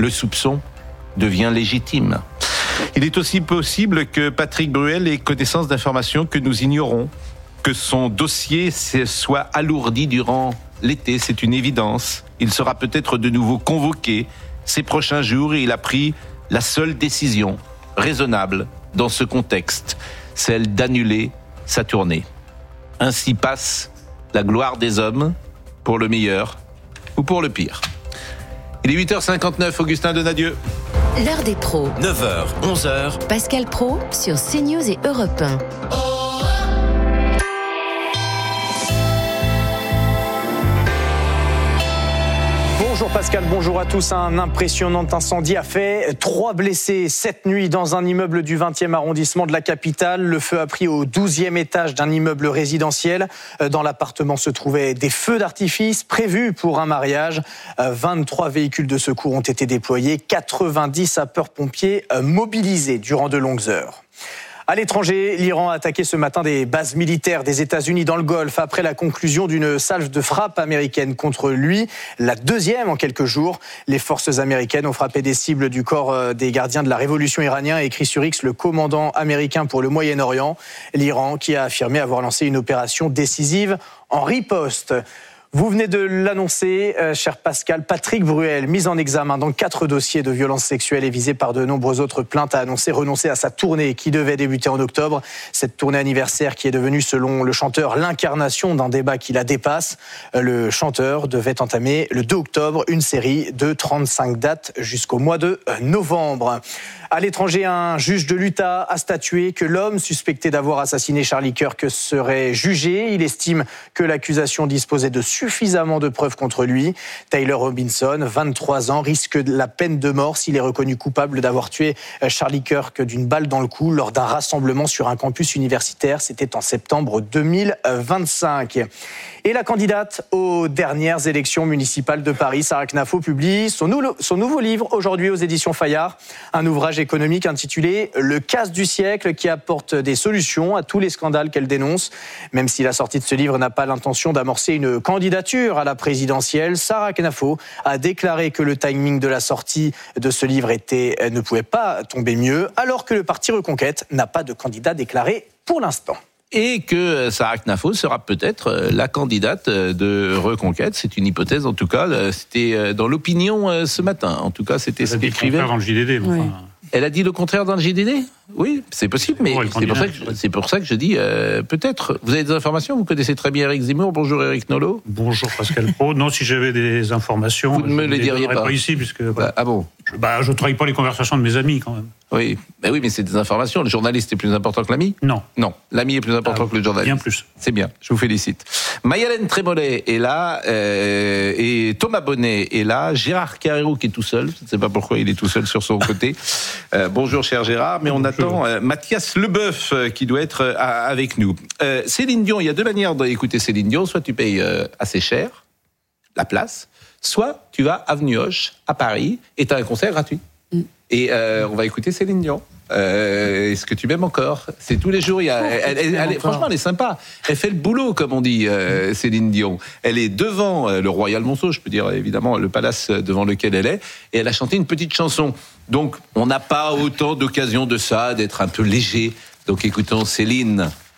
le soupçon devient légitime. Il est aussi possible que Patrick Bruel ait connaissance d'informations que nous ignorons, que son dossier soit alourdi durant l'été, c'est une évidence. Il sera peut-être de nouveau convoqué ces prochains jours et il a pris la seule décision raisonnable dans ce contexte, celle d'annuler sa tournée. Ainsi passe la gloire des hommes, pour le meilleur ou pour le pire. Il est 8h59, Augustin Donadieu. L'heure des pros. 9h, 11h. Pascal Praud sur CNews et Europe 1. Bonjour Pascal, bonjour à tous. Un impressionnant incendie a fait 3 blessés cette nuit dans un immeuble du 20e arrondissement de la capitale. Le feu a pris au 12e étage d'un immeuble résidentiel. Dans l'appartement se trouvaient des feux d'artifice prévus pour un mariage. 23 véhicules de secours ont été déployés, 90 sapeurs-pompiers mobilisés durant de longues heures. À l'étranger, l'Iran a attaqué ce matin des bases militaires des États-Unis dans le Golfe après la conclusion d'une salve de frappe américaine contre lui, la deuxième en quelques jours. Les forces américaines ont frappé des cibles du corps des gardiens de la révolution iranien, a écrit sur X le commandant américain pour le Moyen-Orient. L'Iran qui a affirmé avoir lancé une opération décisive en riposte. Vous venez de l'annoncer, cher Pascal, Patrick Bruel, mis en examen dans 4 dossiers de violences sexuelles et visé par de nombreuses autres plaintes, a annoncé renoncer à sa tournée qui devait débuter en octobre. Cette tournée anniversaire qui est devenue, selon le chanteur, l'incarnation d'un débat qui la dépasse. Le chanteur devait entamer le 2 octobre une série de 35 dates jusqu'au mois de novembre. À l'étranger, un juge de l'Utah a statué que l'homme suspecté d'avoir assassiné Charlie Kirk serait jugé. Il estime que l'accusation disposait de suffisamment de preuves contre lui. Taylor Robinson, 23 ans, risque la peine de mort s'il est reconnu coupable d'avoir tué Charlie Kirk d'une balle dans le cou lors d'un rassemblement sur un campus universitaire. C'était en septembre 2025. Et la candidate aux dernières élections municipales de Paris, Sarah Knafo, publie son nouveau livre aujourd'hui aux éditions Fayard. Un ouvrage économique intitulé « Le casse du siècle » qui apporte des solutions à tous les scandales qu'elle dénonce. Même si la sortie de ce livre n'a pas l'intention d'amorcer une candidature à la présidentielle, Sarah Knafo a déclaré que le timing de la sortie de ce livre ne pouvait pas tomber mieux, alors que le parti Reconquête n'a pas de candidat déclaré pour l'instant. Et que Sarah Knafo sera peut-être la candidate de Reconquête. C'est une hypothèse, en tout cas. C'était dans l'opinion ce matin. En tout cas, c'était ce qu'écrivait. Elle a dit le contraire dans le JDD. Oui. Elle a dit le contraire dans le JDD ? Oui, c'est possible, mais c'est pour ça que je dis peut-être. Vous avez des informations ? Vous connaissez très bien Éric Zemmour. Bonjour Éric Nolot. Bonjour Pascal Praud. Non, si j'avais des informations, vous ne me les diriez pas ici, puisque ah bon ? Je ne trahis pas les conversations de mes amis quand même. Oui, mais c'est des informations. Le journaliste est plus important que l'ami ? Non, l'ami est plus important que le journaliste. Bien plus. C'est bien. Je vous félicite. Mayalène Trémollet est là et Thomas Bonnet est là. Gérard Carrero qui est tout seul. Je ne sais pas pourquoi il est tout seul sur son côté. Bonjour cher Gérard, mais on attend Mathias Leboeuf qui doit être avec nous. Céline Dion, il y a 2 manières d'écouter Céline Dion. Soit tu payes assez cher la place, soit tu vas avenue Hoche à Paris et tu as un concert gratuit. Et on va écouter Céline Dion. Est-ce que tu m'aimes encore ? C'est tous les jours. Franchement, elle est sympa. Elle fait le boulot, comme on dit, Céline Dion. Elle est devant le Royal Monceau, je peux dire évidemment le palace devant lequel elle est, et elle a chanté une petite chanson. Donc, on n'a pas autant d'occasion de ça, d'être un peu léger. Donc, écoutons Céline